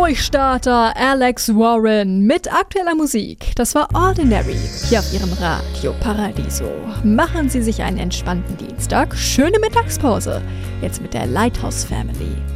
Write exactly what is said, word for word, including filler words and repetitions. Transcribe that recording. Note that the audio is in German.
Durchstarter Alex Warren mit aktueller Musik. Das war Ordinary hier auf Ihrem Radio Paradiso. Machen Sie sich einen entspannten Dienstag. Schöne Mittagspause. Jetzt mit der Lighthouse Family.